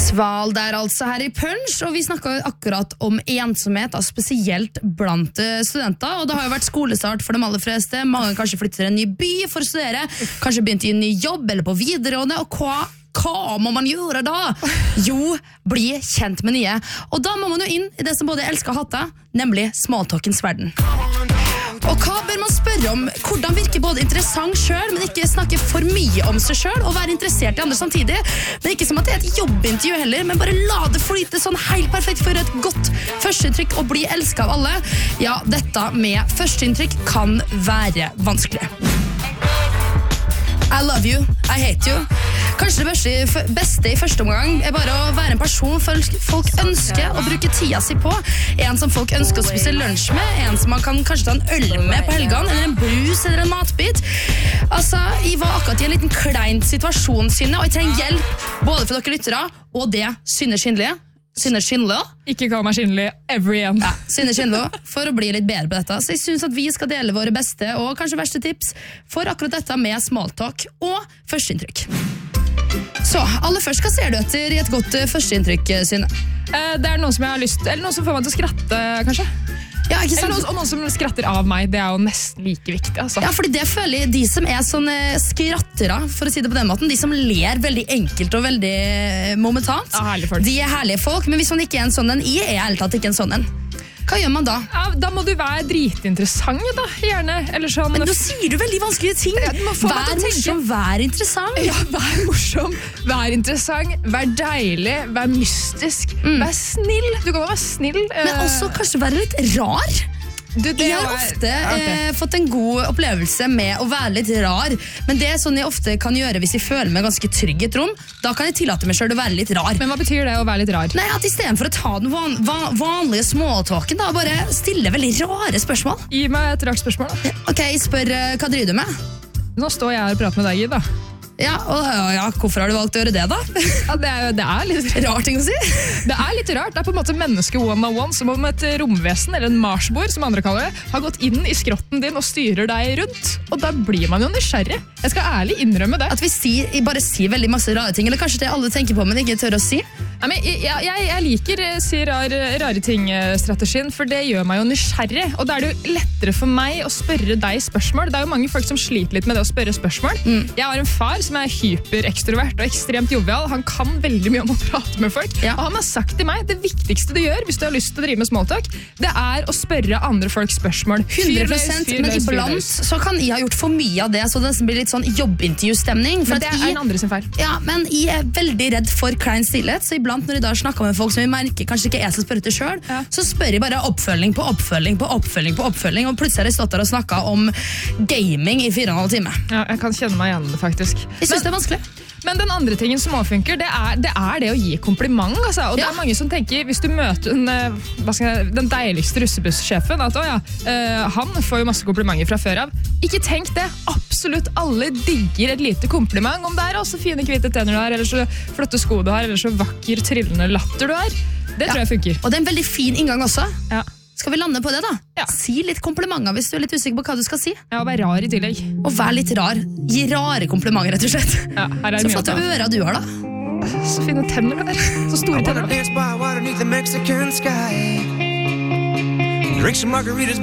Sval der altså her I Punch, og vi snakket jo akkurat om ensomhet, spesielt blant studenter, og det har jo vært skolestart for de aller fleste. Mange kanskje flytter til en ny by for å studere, kanskje begynt I en ny jobb eller på videregående, og hva må man gjøre da? Jo, bli kjent med nye. Og da må man jo inn I det som både elsker og hater, nemlig smalltalkens verden. Og hva bør man spørre om? Hvordan virke både interessant selv, men ikke snakke for mye om seg selv, og være interessert I andre samtidig. Men ikke som at det et jobbintervju heller, men bare la det flyte sånn helt perfekt for et godt førsteinntrykk og bli elsket av alle. Ja, dette med førsteinntrykk kan være vanskelig. I love you, I hate you. Kanskje det beste I første omgang bare å være en person folk ønsker å bruke tida si på. En som folk ønsker å spise lunsj med, en som man kan kanskje ta en øl med på helgen, eller en brus eller en matbit. Altså, jeg var akkurat I en liten klein situasjon, Synne, og jeg trenger hjelp både for dere lyttere og det Synne Skindlige. Synne Skindlige. Ikke kall meg Skindlige ever igjen. Ja, Synne Skindlige, for å bli litt bedre på dette. Så jeg synes at vi skal dele våre beste og kanskje verste tips for akkurat dette med smalltalk og førsteinntrykk. Så, aller først, hva ser du etter I et godt førsteinntrykk, Synne? Det noen som jeg har lyst, eller noen som får meg til å skratte, kanskje. Ja, ikke sant? Og noen som skratter av meg, det jo nesten like viktig, altså. Ja, fordi det føler jeg, de som sånne skrattere, for å si det på den måten, de som ler veldig enkelt og veldig momentant, ja, herlige folk. De herlige folk, men hvis man ikke en sånn en, jeg ærlig talt ikke en sånn en. Hva gjør man da? Ja, da må du være dritinteressant da, gjerne. Eller sånn... Men da sier du veldig vanskelige ting. Ja, vær morsom, vær interessant. Ja, vær morsom, vær interessant, vær deilig, vær mystisk, vær snill. Du kan være snill. Men også kanskje være litt rar. Jeg har ofte fått en god opplevelse med å være litt rar, men det sånn jeg ofte kan gjøre hvis jeg føler meg ganske trygg I et rom, da kan jeg tillate meg selv å være litt rar. Men hva betyr det å være litt rar? Nei, at I stedet for å ta den vanlige småtalken da, bare stille veldig rare spørsmål. Gi meg et rart spørsmål da. Ok, jeg spør, hva driver du med? Nå står jeg her og prater med deg, da. Ja, hvorfor har du valgt å gjøre det da? Ja, det litt rar ting å si. Det litt rart, det på en måte menneske one-on-one, som om et romvesen, eller en marsbord, som andre kaller det, har gått inn I skrotten din og styrer deg rundt, og da blir man jo nysgjerrig. Jeg skal ærlig innrømme det. At vi bare sier veldig masse rare ting, eller kanskje det alle tenker på, men ikke tør å si? Nei, men jeg liker si rare ting-strategien, for det gjør meg jo nysgjerrig, og da det jo lettere for meg å spørre deg spørsmål. Det jo mange folk som sliter litt med det å spørre spørsmål. Jeg har en far som hyperekstrovert og ekstremt jovial. Han kan veldig mye om å prate med folk. Ja. Og han har sagt til meg, det viktigste du gjør hvis du har lyst til å drive med smalltalk, det å spørre andre folk spørsmål. 100%, men iblant så kan jeg ha gjort for mye av det, så det blir litt sånn jobbintervjustemning. Men det en andre sin feil. Ja, men jeg veldig redd for klein stillhet, så iblant når jeg da snakker med folk som jeg merker kanskje ikke så spør etter selv, så spør jeg bare oppfølging på oppfølging på oppfølging på oppfølging, og plutselig har jeg stått der og snakket om gaming I 4,5 timer. Ja, jeg kan kjenne meg igjen det faktisk. Jeg synes det vanskelig. Men den andre tingen som også funker, det det å gi kompliment, altså. Og det mange som tenker, hvis du møter den deiligste russebusssjefen, at han får jo masse komplimenter fra før av. Ikke tenk det, absolutt alle digger et lite kompliment, om det også fine kvitte tenner du har, eller så flotte sko du har, eller så vakker, trillende latter du har. Det tror jeg funker. Og det en veldig fin inngang også. Ja. Skal vi lande på det da? Ja. Si litt komplimenter hvis du litt usikker på hva du skal si. Ja, og vær rar I tillegg. Og vær litt rar. Gi rare komplimenter, rett og slett. Ja, her så flotte ører du har da. Så fine tenner der. Så store tenner.